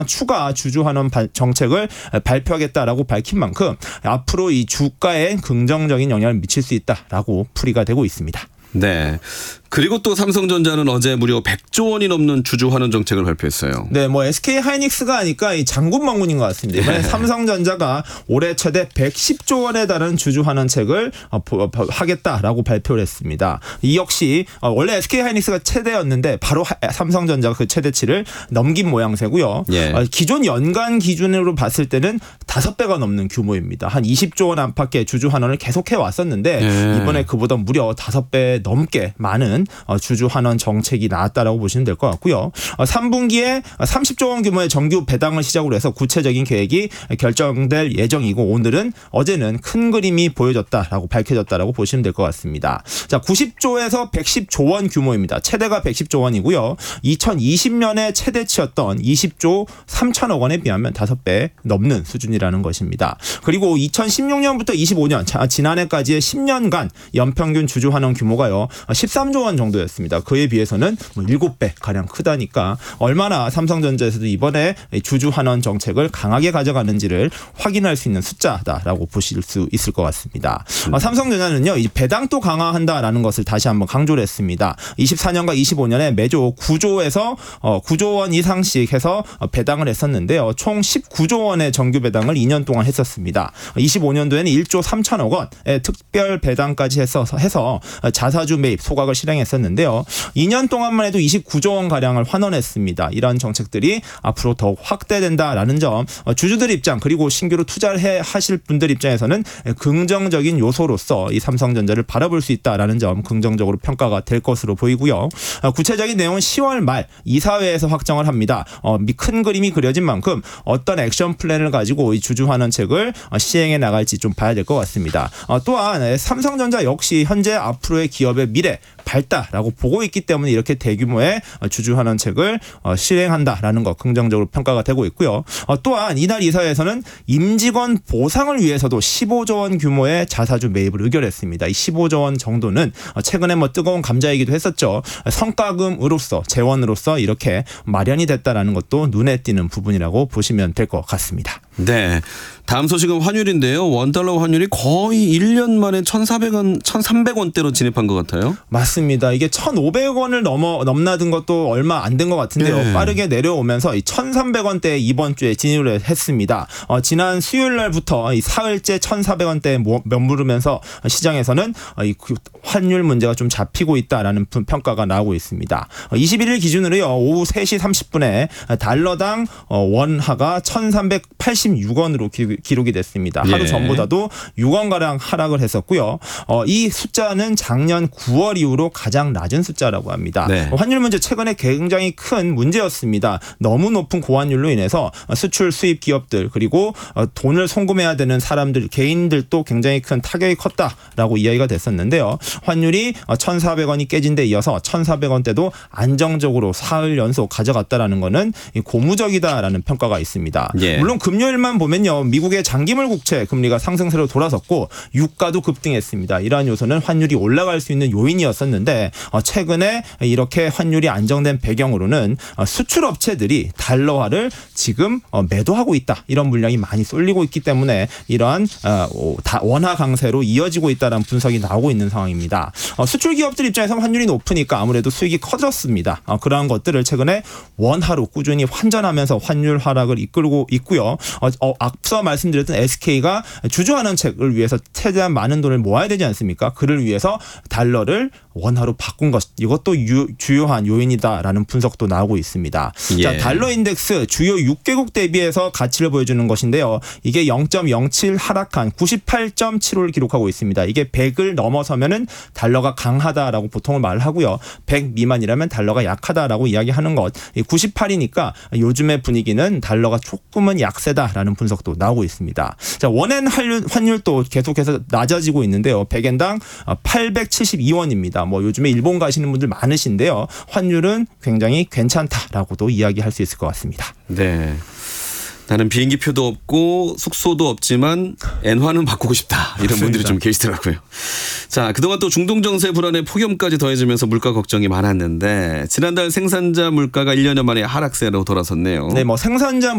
추가 주주환원 정책을 발표하겠다라고 밝힌 만큼 앞으로 이 주가에 긍정적인 영향을 미칠 수 있다라고 풀이가 되고 있습니다. 네. 그리고 또 삼성전자는 어제 무려 100조 원이 넘는 주주 환원 정책을 발표했어요. 네, 뭐 SK 하이닉스가 하니까 이 장군 망군인 것 같습니다. 이번에 삼성전자가 올해 최대 110조 원에 달하는 주주 환원책을 하겠다라고 발표를 했습니다. 이 역시 원래 SK 하이닉스가 최대였는데 바로 삼성전자가 그 최대치를 넘긴 모양새고요. 예. 기존 연간 기준으로 봤을 때는 5배가 넘는 규모입니다. 한 20조 원 안팎의 주주 환원을 계속해 왔었는데 이번에 그보다 무려 5배 넘게 많은 주주 환원 정책이 나왔다라고 보시면 될 것 같고요. 3분기에 30조 원 규모의 정규 배당을 시작으로 해서 구체적인 계획이 결정될 예정이고 어제는 큰 그림이 보여졌다라고 밝혀졌다라고 보시면 될 것 같습니다. 자, 90조에서 110조 원 규모입니다. 최대가 110조 원이고요. 2020년에 최대치였던 20조 3천억 원에 비하면 5배 넘는 수준이라는 것입니다. 그리고 2016년부터 25년 지난해까지의 10년간 연평균 주주 환원 규모가요 13조 원 정도였습니다. 그에 비해서는 7배 가량 크다니까 얼마나 삼성전자에서도 이번에 주주 환원 정책을 강하게 가져가는지를 확인할 수 있는 숫자다라고 보실 수 있을 것 같습니다. 삼성전자는요 이 배당도 강화한다라는 것을 다시 한번 강조를 했습니다. 24년과 25년에 매조 9조에서 9조 원 이상씩 해서 배당을 했었는데요. 총 19조 원의 정규 배당을 2년 동안 했었습니다. 25년도에는 1조 3천억 원의 특별 배당까지 해서 자사주 매입 소각을 실행했었는데요. 2년 동안만 해도 29조 원 가량을 환원했습니다. 이런 정책들이 앞으로 더욱 확대된다라는 점 주주들 입장 그리고 신규로 투자를 하실 분들 입장에서는 긍정적인 요소로서 이 삼성전자를 바라볼 수 있다라는 점 긍정적으로 평가가 될 것으로 보이고요. 구체적인 내용은 10월 말 이사회에서 확정을 합니다. 큰 그림이 그려진 만큼 어떤 액션 플랜을 가지고 이 주주 환원책을 시행해 나갈지 좀 봐야 될 것 같습니다. 또한 삼성전자 역시 현재 앞으로의 기업의 미래 밝다라고 보고 있기 때문에 이렇게 대규모의 주주 환원책을 실행한다라는 것 긍정적으로 평가가 되고 있고요. 또한 이날 이사회에서는 임직원 보상을 위해서도 15조 원 규모의 자사주 매입을 의결했습니다. 이 15조 원 정도는 최근에 뜨거운 감자이기도 했었죠. 성과금으로서 재원으로서 이렇게 마련이 됐다라는 것도 눈에 띄는 부분이라고 보시면 될 것 같습니다. 네. 다음 소식은 환율인데요. 원달러 환율이 거의 1년 만에 1,400원, 1,300원대로 진입한 것 같아요. 맞습니다. 이게 1,500원을 넘나든 것도 얼마 안 된 것 같은데요. 네. 빠르게 내려오면서 이 1,300원대에 이번 주에 진입을 했습니다. 지난 수요일 날부터 이 사흘째 1,400원대에 머무르면서 시장에서는 이 환율 문제가 좀 잡히고 있다라는 평가가 나오고 있습니다. 21일 기준으로요. 오후 3시 30분에 달러당 원화가 1,386원으로 기록이 됐습니다. 하루 전보다도 6원가량 하락을 했었고요. 이 숫자는 작년 9월 이후로 가장 낮은 숫자라고 합니다. 네. 환율 문제 최근에 굉장히 큰 문제였습니다. 너무 높은 고환율로 인해서 수출 수입 기업들 그리고 돈을 송금해야 되는 사람들 개인들도 굉장히 큰 타격이 컸다라고 이야기가 됐었는데요. 환율이 1,400원이 깨진 데 이어서 1,400원대도 안정적으로 사흘 연속 가져갔다라는 것은 고무적이다라는 평가가 있습니다. 예. 물론 금요일만 보면요. 미국의 장기물 국채 금리가 상승세로 돌아섰고 유가도 급등했습니다. 이러한 요소는 환율이 올라갈 수 있는 요인이었었는데 최근에 이렇게 환율이 안정된 배경으로는 수출업체들이 달러화를 지금 매도하고 있다. 이런 물량이 많이 쏠리고 있기 때문에 이러한 원화 강세로 이어지고 있다는 분석이 나오고 있는 상황입니다. 수출 기업들 입장에서 환율이 높으니까 아무래도 수익이 커졌습니다. 그러한 것들을 최근에 원화로 꾸준히 환전하면서 환율 하락을 이끌고 있고요. 앞서 말씀드렸던 SK가 주주 환원책을 위해서 최대한 많은 돈을 모아야 되지 않습니까? 그를 위해서 달러를 원화로 바꾼 것 이것도 주요한 요인이다라는 분석도 나오고 있습니다. 예. 자, 달러 인덱스 주요 6개국 대비해서 가치를 보여주는 것인데요. 이게 0.07 하락한 98.75를 기록하고 있습니다. 이게 100을 넘어서면은 달러가 강하다라고 보통은 말을 하고요. 100 미만이라면 달러가 약하다라고 이야기하는 것. 98이니까 요즘의 분위기는 달러가 조금은 약세다라는 분석도 나오고 있습니다. 자, 원엔 환율도 계속해서 낮아지고 있는데요. 100엔당 872원입니다. 요즘에 일본 가시는 분들 많으신데요. 환율은 굉장히 괜찮다라고도 이야기할 수 있을 것 같습니다. 네. 나는 비행기 표도 없고 숙소도 없지만 엔화는 바꾸고 싶다. 이런 맞습니다. 분들이 좀 계시더라고요. 자, 그동안 또 중동 정세 불안에 폭염까지 더해지면서 물가 걱정이 많았는데 지난달 생산자 물가가 1년여 만에 하락세로 돌아섰네요. 네, 생산자